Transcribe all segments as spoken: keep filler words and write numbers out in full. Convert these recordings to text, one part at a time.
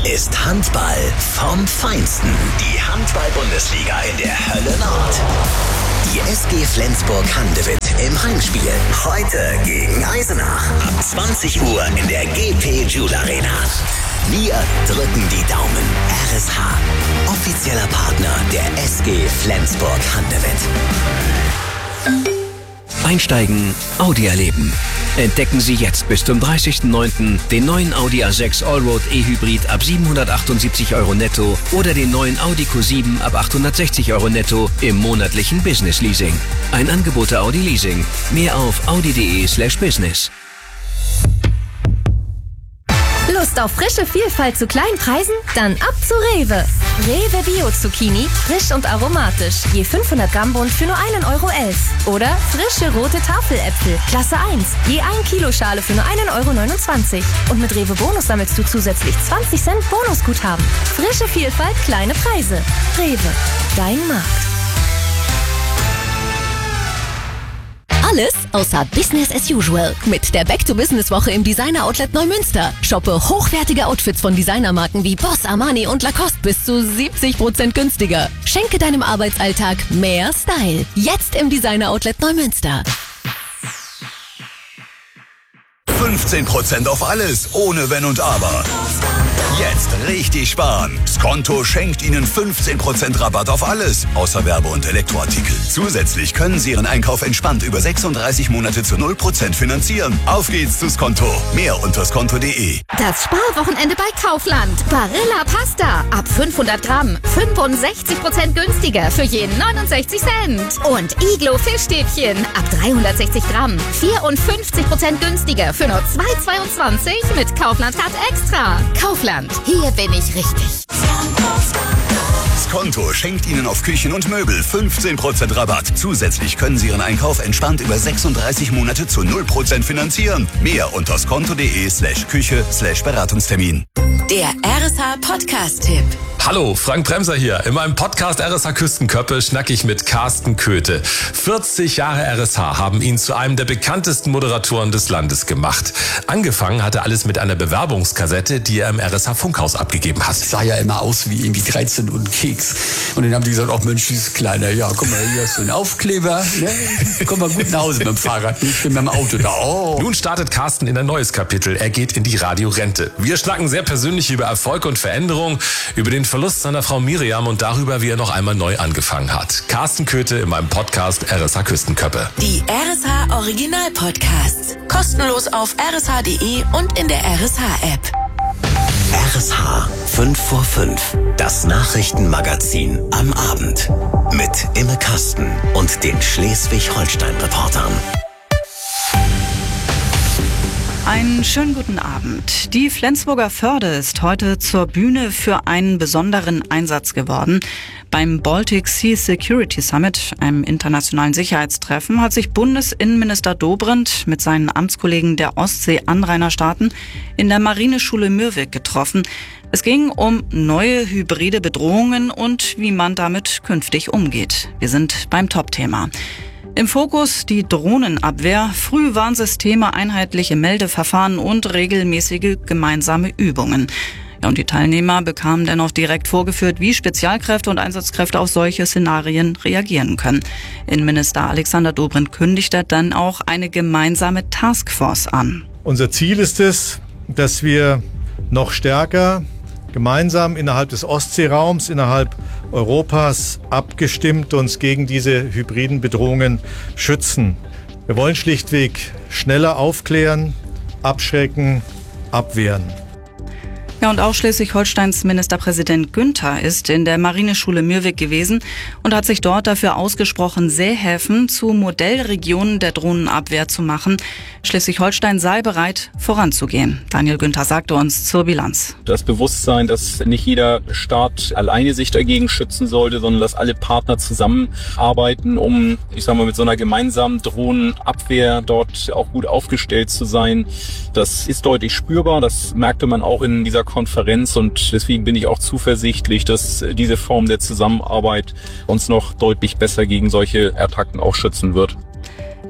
ist Handball vom Feinsten. Die Handball-Bundesliga in der Hölle Nord. Die S G Flensburg-Handewitt im Heimspiel. Heute gegen Eisenach. Ab zwanzig Uhr in der G P Joule Arena. Wir drücken die Daumen. R S H, offizieller Partner der S G Flensburg-Handewitt. Einsteigen, Audi erleben. Entdecken Sie jetzt bis zum dreißigsten neunten den neuen Audi A sechs Allroad E-Hybrid ab siebenhundertachtundsiebzig Euro netto oder den neuen Audi Q sieben ab achthundertsechzig Euro netto im monatlichen Business Leasing. Ein Angebot der Audi Leasing. Mehr auf audi.de slash business. Lust auf frische Vielfalt zu kleinen Preisen? Dann ab zu Rewe. Rewe Bio Zucchini, frisch und aromatisch. Je fünfhundert Gramm Bund für nur einen Euro elf. Oder frische rote Tafeläpfel, Klasse eins. Je ein Kilo Schale für nur einen Euro neunundzwanzig. Und mit Rewe Bonus sammelst du zusätzlich zwanzig Cent Bonusguthaben. Frische Vielfalt, kleine Preise. Rewe, dein Markt. Alles außer Business as usual. Mit der Back-to-Business-Woche im Designer-Outlet Neumünster. Shoppe hochwertige Outfits von Designermarken wie Boss, Armani und Lacoste bis zu siebzig Prozent günstiger. Schenke deinem Arbeitsalltag mehr Style. Jetzt im Designer-Outlet Neumünster. fünfzehn Prozent auf alles, ohne Wenn und Aber. Jetzt richtig sparen. Skonto schenkt Ihnen fünfzehn Prozent Rabatt auf alles, außer Werbe- und Elektroartikel. Zusätzlich können Sie Ihren Einkauf entspannt über sechsunddreißig Monate zu null Prozent finanzieren. Auf geht's zu Skonto. Mehr unter skonto punkt de. Das Sparwochenende bei Kaufland. Barilla Pasta. Ab fünfhundert Gramm. fünfundsechzig Prozent günstiger für jeden neunundsechzig Cent. Und Iglo Fischstäbchen. Ab dreihundertsechzig Gramm. vierundfünfzig Prozent günstiger für nur zwei Euro zweiundzwanzig mit Kaufland Card Extra. Kaufland. Hier bin ich richtig. Skonto schenkt Ihnen auf Küchen und Möbel fünfzehn Prozent Rabatt. Zusätzlich können Sie Ihren Einkauf entspannt über sechsunddreißig Monate zu null Prozent finanzieren. Mehr unter skonto.de slash Küche slash Beratungstermin. Der R S H Podcast-Tipp. Hallo, Frank Bremser hier. In meinem Podcast R S H Küstenköppe schnacke ich mit Carsten Köthe. vierzig Jahre R S H haben ihn zu einem der bekanntesten Moderatoren des Landes gemacht. Angefangen hatte alles mit einer Bewerbungskassette, die er im R S H Funkhaus abgegeben hat. Sah ja immer aus wie irgendwie dreizehn und ein Keks. Und dann haben die gesagt, ach Mensch, dieses Kleine, ja, guck mal, hier hast du einen Aufkleber. Ne? Komm mal gut nach Hause mit dem Fahrrad, ich bin mit dem Auto da. Oh. Nun startet Carsten in ein neues Kapitel. Er geht in die Radiorente. Wir schnacken sehr persönlich über Erfolg und Veränderung, über den Verlust seiner Frau Miriam und darüber, wie er noch einmal neu angefangen hat. Carsten Köthe in meinem Podcast R S H Küstenköppe. Die R S H Original Podcasts. Kostenlos auf r s h punkt de und in der R S H App. R S H fünf vor fünf. Das Nachrichtenmagazin am Abend. Mit Imme Kasten und den Schleswig-Holstein-Reportern. Einen schönen guten Abend. Die Flensburger Förde ist heute zur Bühne für einen besonderen Einsatz geworden. Beim Baltic Sea Security Summit, einem internationalen Sicherheitstreffen, hat sich Bundesinnenminister Dobrindt mit seinen Amtskollegen der Ostsee-Anrainerstaaten in der Marineschule Mürwik getroffen. Es ging um neue hybride Bedrohungen und wie man damit künftig umgeht. Wir sind beim Top-Thema. Im Fokus die Drohnenabwehr, Frühwarnsysteme, einheitliche Meldeverfahren und regelmäßige gemeinsame Übungen. Ja, und die Teilnehmer bekamen dann auch direkt vorgeführt, wie Spezialkräfte und Einsatzkräfte auf solche Szenarien reagieren können. Innenminister Alexander Dobrindt kündigte dann auch eine gemeinsame Taskforce an. Unser Ziel ist es, dass wir noch stärker gemeinsam innerhalb des Ostseeraums, innerhalb Europas abgestimmt uns gegen diese hybriden Bedrohungen schützen. Wir wollen schlichtweg schneller aufklären, abschrecken, abwehren. Ja, und auch Schleswig-Holsteins Ministerpräsident Günther ist in der Marineschule Mürwik gewesen und hat sich dort dafür ausgesprochen, Seehäfen zu Modellregionen der Drohnenabwehr zu machen. Schleswig-Holstein sei bereit, voranzugehen. Daniel Günther sagte uns zur Bilanz. Das Bewusstsein, dass nicht jeder Staat alleine sich dagegen schützen sollte, sondern dass alle Partner zusammenarbeiten, um, ich sag mal, mit so einer gemeinsamen Drohnenabwehr dort auch gut aufgestellt zu sein. Das ist deutlich spürbar. Das merkte man auch in dieser Konferenz und deswegen bin ich auch zuversichtlich, dass diese Form der Zusammenarbeit uns noch deutlich besser gegen solche Attacken auch schützen wird.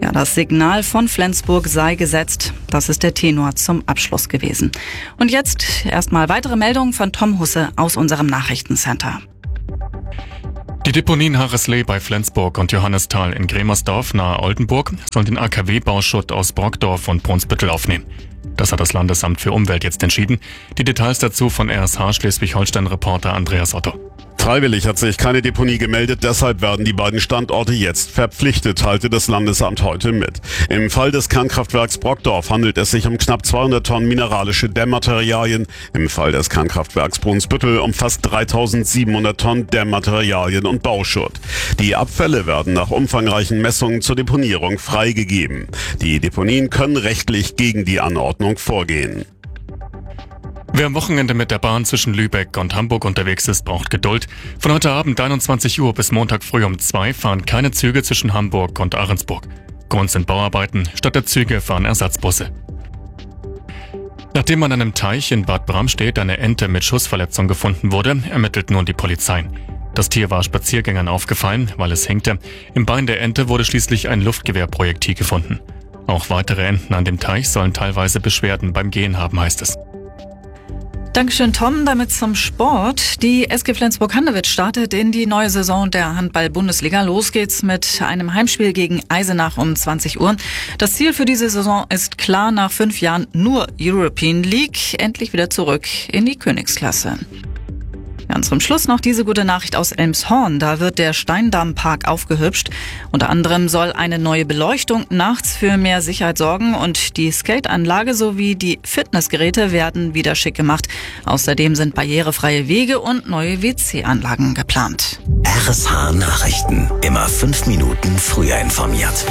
Ja, das Signal von Flensburg sei gesetzt. Das ist der Tenor zum Abschluss gewesen. Und jetzt erstmal weitere Meldungen von Tom Husse aus unserem Nachrichtencenter. Die Deponien Harreslee bei Flensburg und Johannisthal in Gremersdorf nahe Oldenburg sollen den A K W-Bauschutt aus Brockdorf und Brunsbüttel aufnehmen. Das hat das Landesamt für Umwelt jetzt entschieden. Die Details dazu von R S H Schleswig-Holstein-Reporter Andreas Otto. Freiwillig hat sich keine Deponie gemeldet, deshalb werden die beiden Standorte jetzt verpflichtet, teilte das Landesamt heute mit. Im Fall des Kernkraftwerks Brockdorf handelt es sich um knapp zweihundert Tonnen mineralische Dämmmaterialien. Im Fall des Kernkraftwerks Brunsbüttel um fast dreitausendsiebenhundert Tonnen Dämmmaterialien und Bauschutt. Die Abfälle werden nach umfangreichen Messungen zur Deponierung freigegeben. Die Deponien können rechtlich gegen die Anordnung vorgehen. Wer am Wochenende mit der Bahn zwischen Lübeck und Hamburg unterwegs ist, braucht Geduld. Von heute Abend einundzwanzig Uhr bis Montag früh um zwei fahren keine Züge zwischen Hamburg und Ahrensburg. Grund sind Bauarbeiten, statt der Züge fahren Ersatzbusse. Nachdem an einem Teich in Bad Bramstedt eine Ente mit Schussverletzung gefunden wurde, ermittelt nun die Polizei. Das Tier war Spaziergängern aufgefallen, weil es hinkte. Im Bein der Ente wurde schließlich ein Luftgewehrprojektil gefunden. Auch weitere Enten an dem Teich sollen teilweise Beschwerden beim Gehen haben, heißt es. Dankeschön, Tom. Damit zum Sport. Die S G Flensburg-Handewitt startet in die neue Saison der Handball-Bundesliga. Los geht's mit einem Heimspiel gegen Eisenach um zwanzig Uhr. Das Ziel für diese Saison ist klar, nach fünf Jahren nur European League, endlich wieder zurück in die Königsklasse. Ja, und zum Schluss noch diese gute Nachricht aus Elmshorn. Da wird der Steindammpark aufgehübscht. Unter anderem soll eine neue Beleuchtung nachts für mehr Sicherheit sorgen und die Skateanlage sowie die Fitnessgeräte werden wieder schick gemacht. Außerdem sind barrierefreie Wege und neue W C-Anlagen geplant. R S H Nachrichten. Immer fünf Minuten früher informiert.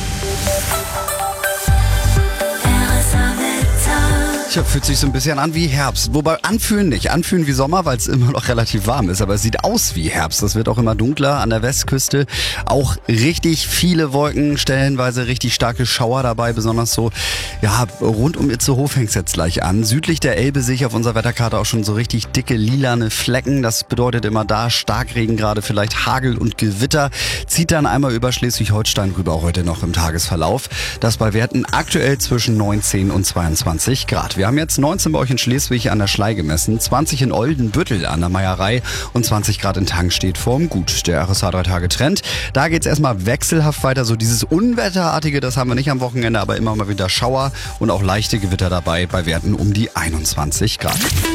Tja, fühlt sich so ein bisschen an wie Herbst. Wobei anfühlen nicht. Anfühlen wie Sommer, weil es immer noch relativ warm ist. Aber es sieht aus wie Herbst. Das wird auch immer dunkler an der Westküste. Auch richtig viele Wolken, stellenweise richtig starke Schauer dabei. Besonders so, ja, rund um Itzehoe fängt es jetzt gleich an. Südlich der Elbe sehe ich auf unserer Wetterkarte auch schon so richtig dicke lilane Flecken. Das bedeutet immer da Starkregen, gerade vielleicht Hagel und Gewitter. Zieht dann einmal über Schleswig-Holstein rüber heute noch im Tagesverlauf. Das bei Werten aktuell zwischen neunzehn und zweiundzwanzig Grad. Wir haben jetzt neunzehn bei euch in Schleswig an der Schlei gemessen, zwanzig in Oldenbüttel an der Meierei und zwanzig Grad in Tangstedt vorm Gut. Der R S H drei Tage Trend. Da geht's erstmal wechselhaft weiter. So dieses Unwetterartige, das haben wir nicht am Wochenende, aber immer mal wieder Schauer und auch leichte Gewitter dabei bei Werten um die einundzwanzig Grad.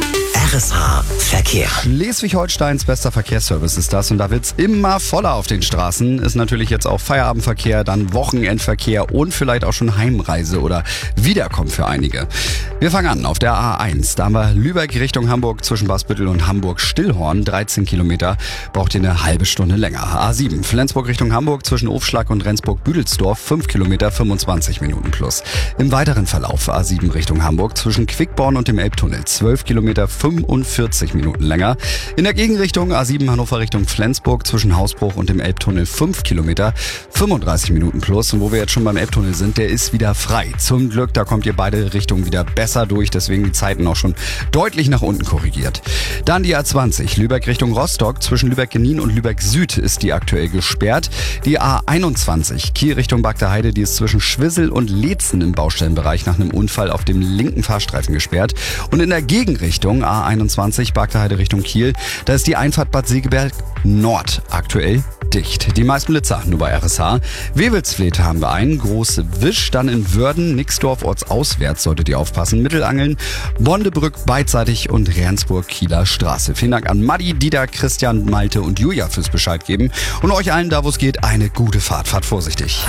R S H Verkehr. Schleswig-Holsteins bester Verkehrsservice ist das und da wird's immer voller auf den Straßen. Ist natürlich jetzt auch Feierabendverkehr, dann Wochenendverkehr und vielleicht auch schon Heimreise oder Wiederkommen für einige. Wir fangen an auf der A eins. Da haben wir Lübeck Richtung Hamburg zwischen Basbüttel und Hamburg-Stillhorn. dreizehn Kilometer, braucht ihr eine halbe Stunde länger. A sieben. Flensburg Richtung Hamburg zwischen Ofschlag und Rendsburg-Büdelsdorf. fünf Kilometer, fünfundzwanzig Minuten plus. Im weiteren Verlauf A sieben Richtung Hamburg zwischen Quickborn und dem Elbtunnel. zwölf Kilometer, fünfundvierzig Minuten länger. In der Gegenrichtung A sieben Hannover Richtung Flensburg zwischen Hausbruch und dem Elbtunnel fünf Kilometer, fünfunddreißig Minuten plus. Und wo wir jetzt schon beim Elbtunnel sind, der ist wieder frei. Zum Glück, da kommt ihr beide Richtungen wieder besser durch, deswegen die Zeiten auch schon deutlich nach unten korrigiert. Dann die A zwanzig, Lübeck Richtung Rostock, zwischen Lübeck-Genin und Lübeck Süd ist die aktuell gesperrt. Die A einundzwanzig, Kiel Richtung Bagdaheide, die ist zwischen Schwissel und Leetzen im Baustellenbereich nach einem Unfall auf dem linken Fahrstreifen gesperrt. Und in der Gegenrichtung A einundzwanzig, Bagdaheide Richtung Kiel, da ist die Einfahrt Bad Segeberg Nord aktuell dicht. Die meisten Blitzer nur bei R S H. Wewelsfleth haben wir einen, Große Wisch, dann in Wörden, Nixdorf ortsauswärts solltet ihr aufpassen, Mittelangeln, Bondebrück beidseitig und Rendsburg Kieler Straße. Vielen Dank an Maddi, Dieter, Christian, Malte und Julia fürs Bescheid geben und euch allen da, wo es geht, eine gute Fahrt. Fahrt vorsichtig.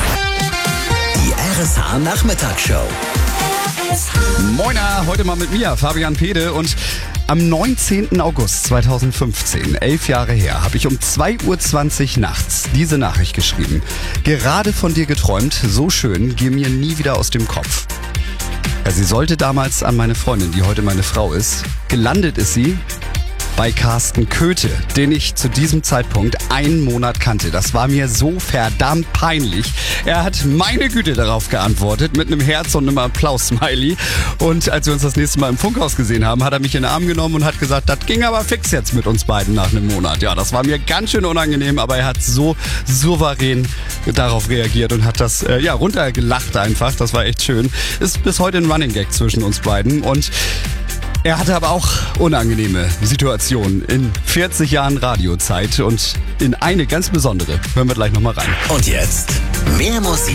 Die R S H Nachmittagsshow. Moiner, heute mal mit mir, Fabian Pede und am neunzehnten August zweitausendfünfzehn, elf Jahre her, habe ich um zwei Uhr zwanzig nachts diese Nachricht geschrieben. Gerade von dir geträumt, so schön, geh mir nie wieder aus dem Kopf. Ja, sie sollte damals an meine Freundin, die heute meine Frau ist. Gelandet ist sie bei Carsten Köthe, den ich zu diesem Zeitpunkt einen Monat kannte. Das war mir so verdammt peinlich. Er hat meine Güte darauf geantwortet mit einem Herz und einem Applaus-Smiley. Und als wir uns das nächste Mal im Funkhaus gesehen haben, hat er mich in den Arm genommen und hat gesagt, das ging aber fix jetzt mit uns beiden nach einem Monat. Ja, das war mir ganz schön unangenehm, aber er hat so souverän darauf reagiert und hat das äh, ja runtergelacht einfach. Das war echt schön. Ist bis heute ein Running Gag zwischen uns beiden und er hatte aber auch unangenehme Situationen in vierzig Jahren Radiozeit und in eine ganz besondere. Hören wir gleich nochmal rein. Und jetzt mehr Musik